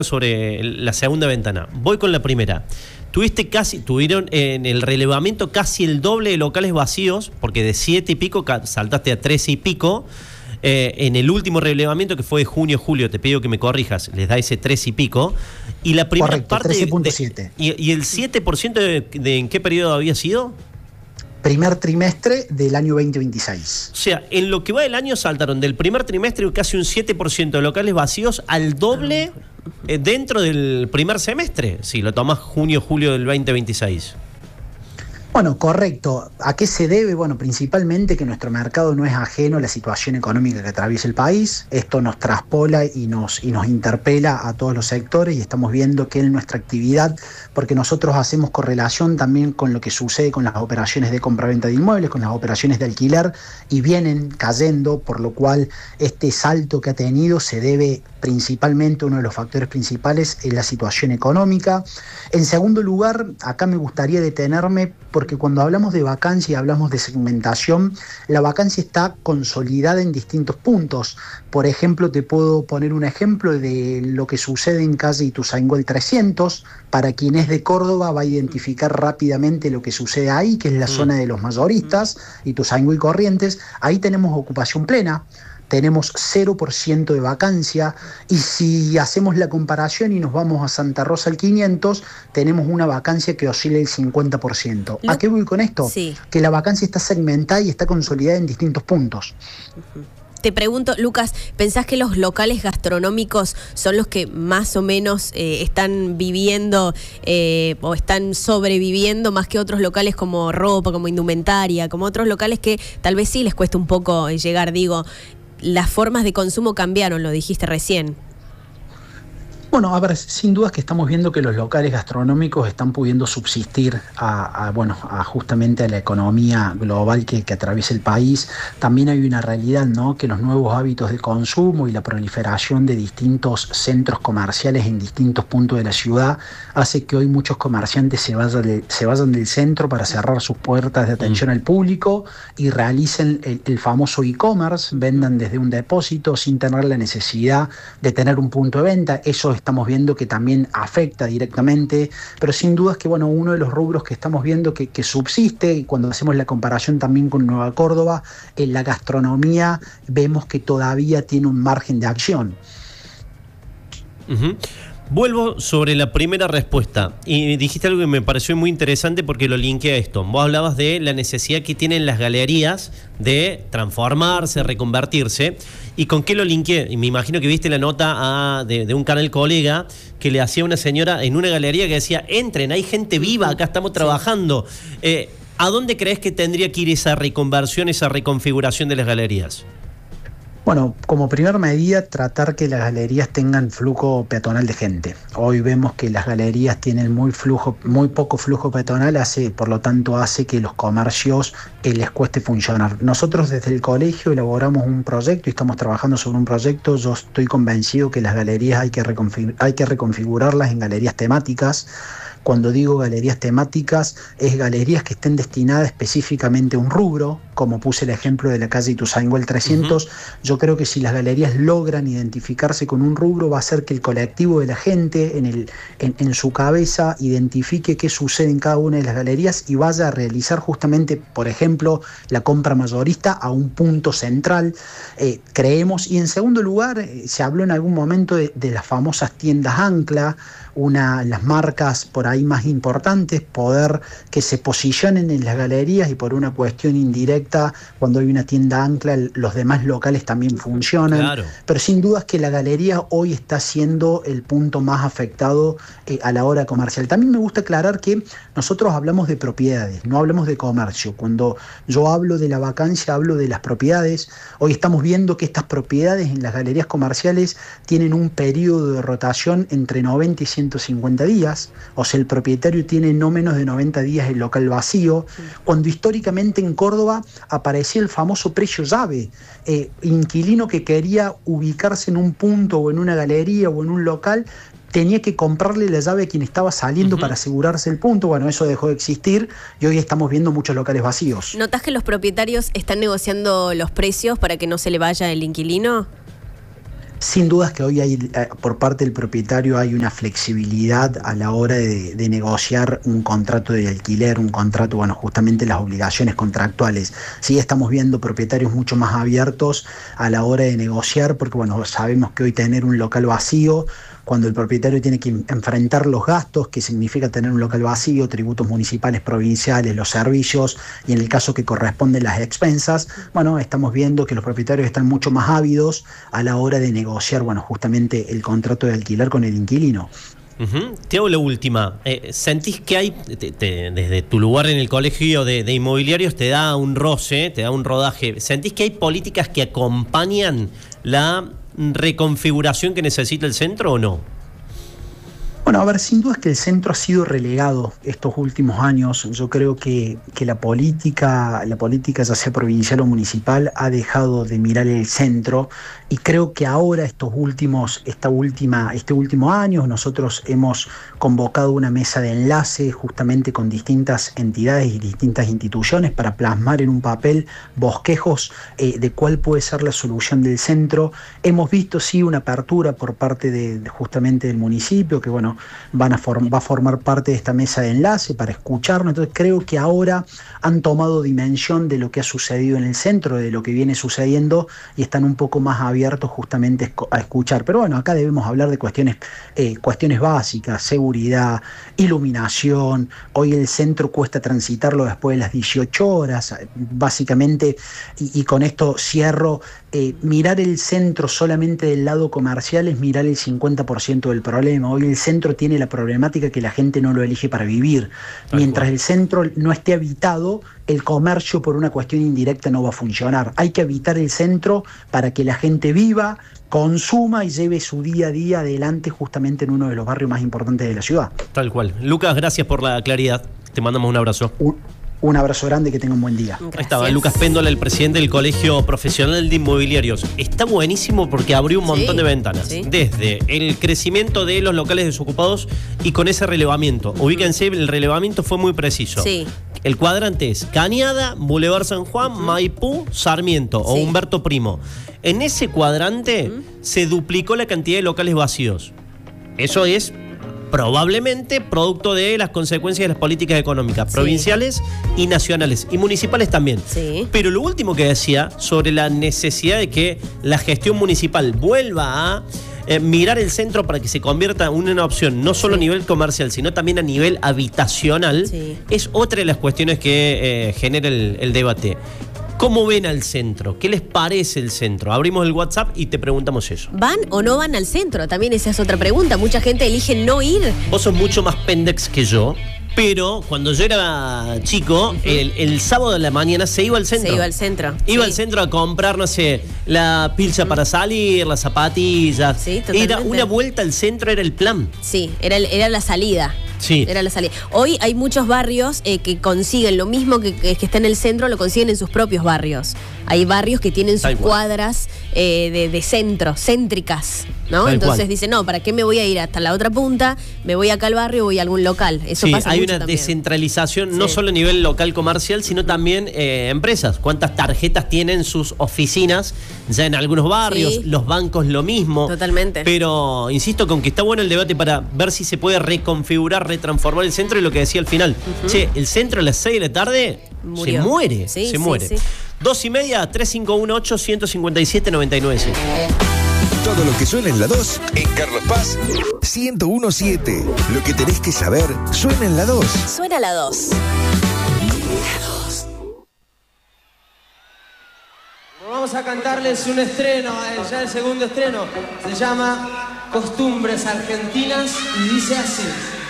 sobre la segunda ventana. Voy con la primera. Tuvieron en el relevamiento casi el doble de locales vacíos, porque de 7 y pico saltaste a 13 y pico. En el último relevamiento, que fue de junio-julio, te pido que me corrijas, les da ese 13 y pico. Y la primera Correcto, parte. 13.7. ¿Y el 7% de en qué periodo había sido? Primer trimestre del año 2026. O sea, en lo que va del año saltaron del primer trimestre casi un 7% de locales vacíos al doble dentro del primer semestre, si lo tomás junio-julio del 2026. Bueno, correcto. ¿A qué se debe? Bueno, principalmente que nuestro mercado no es ajeno a la situación económica que atraviesa el país. Esto nos traspola y nos interpela a todos los sectores, y estamos viendo que en nuestra actividad, porque nosotros hacemos correlación también con lo que sucede con las operaciones de compraventa de inmuebles, con las operaciones de alquiler, y vienen cayendo, por lo cual este salto que ha tenido se debe principalmente, uno de los factores principales es la situación económica. En segundo lugar, acá me gustaría detenerme, porque cuando hablamos de vacancia y hablamos de segmentación, la vacancia está consolidada en distintos puntos. Por ejemplo, te puedo poner un ejemplo de lo que sucede en calle Ituzaingó el 300. Para quien es de Córdoba va a identificar rápidamente lo que sucede ahí, que es la zona de los mayoristas, Ituzaingó y Corrientes. Ahí tenemos ocupación plena. Tenemos 0% de vacancia, y si hacemos la comparación y nos vamos a Santa Rosa al 500, tenemos una vacancia que oscila el 50%. ¿A qué voy con esto? Sí. Que la vacancia está segmentada y está consolidada en distintos puntos. Te pregunto, Lucas, ¿pensás que los locales gastronómicos son los que más o menos están viviendo o están sobreviviendo más que otros locales como ropa, como indumentaria, como otros locales que tal vez sí les cuesta un poco llegar? Digo, las formas de consumo cambiaron, lo dijiste recién. Bueno, a ver, sin dudas que estamos viendo que los locales gastronómicos están pudiendo subsistir justamente a la economía global que atraviesa el país. También hay una realidad, ¿no?, que los nuevos hábitos de consumo y la proliferación de distintos centros comerciales en distintos puntos de la ciudad hace que hoy muchos comerciantes se vayan del centro para cerrar sus puertas de atención al público y realicen el famoso e-commerce, vendan desde un depósito sin tener la necesidad de tener un punto de venta. Eso estamos viendo que también afecta directamente, pero sin duda es que, bueno, uno de los rubros que estamos viendo que subsiste, y cuando hacemos la comparación también con Nueva Córdoba, en la gastronomía vemos que todavía tiene un margen de acción. Vuelvo sobre la primera respuesta, y dijiste algo que me pareció muy interesante porque lo linké a esto. Vos hablabas de la necesidad que tienen las galerías de transformarse, reconvertirse. ¿Y con qué lo linké? Y me imagino que viste la nota de un canal colega que le hacía una señora en una galería que decía: entren, hay gente viva, acá estamos trabajando. ¿A dónde crees que tendría que ir esa reconversión, esa reconfiguración de las galerías? Bueno, como primera medida, tratar que las galerías tengan flujo peatonal de gente. Hoy vemos que las galerías tienen muy poco flujo peatonal, por lo tanto hace que los comercios les cueste funcionar. Nosotros desde el colegio elaboramos un proyecto y estamos trabajando sobre un proyecto. Yo estoy convencido que las galerías hay que reconfigurarlas en galerías temáticas. Cuando digo galerías temáticas, es galerías que estén destinadas específicamente a un rubro, como puse el ejemplo de la calle Ituzaingó el 300. Yo creo que si las galerías logran identificarse con un rubro, va a hacer que el colectivo de la gente en su cabeza identifique qué sucede en cada una de las galerías y vaya a realizar justamente, por ejemplo, la compra mayorista a un punto central. Creemos, y en segundo lugar, se habló en algún momento de las famosas tiendas ancla, las marcas por ahí más importantes, poder que se posicionen en las galerías, y por una cuestión indirecta, cuando hay una tienda ancla, los demás locales también funcionan. Claro. Pero sin duda es que la galería hoy está siendo el punto más afectado a la hora comercial. También me gusta aclarar que nosotros hablamos de propiedades, no hablamos de comercio. Cuando yo hablo de la vacancia, hablo de las propiedades. Hoy estamos viendo que estas propiedades en las galerías comerciales tienen un periodo de rotación entre 90 y 150 días, o sea, el propietario tiene no menos de 90 días el local vacío, cuando históricamente en Córdoba aparecía el famoso precio llave, inquilino que quería ubicarse en un punto o en una galería o en un local, tenía que comprarle la llave a quien estaba saliendo para asegurarse el punto. Bueno, eso dejó de existir y hoy estamos viendo muchos locales vacíos. ¿Notás que los propietarios están negociando los precios para que no se le vaya el inquilino? Sin dudas que hoy hay, por parte del propietario hay una flexibilidad a la hora de negociar un contrato de alquiler, un contrato, bueno, justamente las obligaciones contractuales. Sí, estamos viendo propietarios mucho más abiertos a la hora de negociar, porque bueno, sabemos que hoy tener un local vacío, cuando el propietario tiene que enfrentar los gastos, que significa tener un local vacío, tributos municipales, provinciales, los servicios y en el caso que corresponden las expensas, bueno, estamos viendo que los propietarios están mucho más ávidos a la hora de negociar, bueno, justamente el contrato de alquiler con el inquilino. Te hago la última. ¿Sentís que hay, desde tu lugar en el colegio de inmobiliarios, te da un roce, te da un rodaje? ¿Sentís que hay políticas que acompañan la reconfiguración que necesita el centro o no? Bueno, a ver, sin duda es que el centro ha sido relegado estos últimos años. Yo creo que la política, ya sea provincial o municipal, ha dejado de mirar el centro y creo que ahora este último año nosotros hemos convocado una mesa de enlace justamente con distintas entidades y distintas instituciones para plasmar en un papel bosquejos de cuál puede ser la solución del centro. Hemos visto sí una apertura por parte de justamente del municipio, que bueno, va a formar parte de esta mesa de enlace para escucharnos. Entonces creo que ahora han tomado dimensión de lo que ha sucedido en el centro, de lo que viene sucediendo y están un poco más abiertos justamente a escuchar. Pero bueno, acá debemos hablar de cuestiones básicas, seguridad, iluminación. Hoy el centro cuesta transitarlo después de las 18 horas, básicamente, y con esto cierro. Mirar el centro solamente del lado comercial es mirar el 50% del problema. Hoy el centro tiene la problemática que la gente no lo elige para vivir. Mientras el centro no esté habitado, el comercio por una cuestión indirecta no va a funcionar. Hay que habitar el centro para que la gente viva, consuma y lleve su día a día adelante justamente en uno de los barrios más importantes de la ciudad. Tal cual. Lucas, gracias por la claridad. Te mandamos un abrazo. Un abrazo grande, que tenga un buen día. Gracias. Ahí estaba Lucas Péndola, el presidente del Colegio Profesional de Inmobiliarios. Está buenísimo porque abrió un montón de ventanas. Sí. Desde el crecimiento de los locales desocupados y con ese relevamiento. Ubíquense, el relevamiento fue muy preciso. Sí. El cuadrante es Cañada, Boulevard San Juan, Maipú, Sarmiento o Humberto Primo. En ese cuadrante se duplicó la cantidad de locales vacíos. Eso es probablemente producto de las consecuencias de las políticas económicas provinciales y nacionales, y municipales también. Sí. Pero lo último que decía sobre la necesidad de que la gestión municipal vuelva a mirar el centro para que se convierta en una opción no solo a nivel comercial, sino también a nivel habitacional, es otra de las cuestiones que genera el debate. ¿Cómo ven al centro? ¿Qué les parece el centro? Abrimos el WhatsApp y te preguntamos eso. ¿Van o no van al centro? También esa es otra pregunta. Mucha gente elige no ir. Vos sos mucho más pendex que yo, pero cuando yo era chico, el sábado de la mañana se iba al centro. Se iba al centro. Iba al centro a comprar, no sé, la pilcha para salir, las zapatillas. Sí, totalmente. Era una vuelta al centro, era el plan. Sí, era la salida. Sí. Era la salida. Hoy hay muchos barrios que consiguen lo mismo que está en el centro, lo consiguen en sus propios barrios. Hay barrios que tienen sus cuadras de centro, céntricas, ¿no? Entonces dicen, no, ¿para qué me voy a ir hasta la otra punta? Me voy acá al barrio, voy a algún local. Eso pasa hay mucho una también. descentralización, no solo a nivel local comercial, sino también empresas. ¿Cuántas tarjetas tienen sus oficinas ya en algunos barrios? Sí. Los bancos lo mismo. Totalmente. Pero insisto con que está bueno el debate para ver si se puede reconfigurar, retransformar el centro, y lo que decía al final. Che, el centro a las 6 de la tarde Murió. se muere. Sí, se sí, muere. sí. 2:30, 3518-157-995. Todo lo que suena en la 2, en Carlos Paz, 101.7. Lo que tenés que saber suena en la 2. Suena la 2. Vamos a cantarles un estreno, ya el segundo estreno. Se llama Costumbres Argentinas y dice así.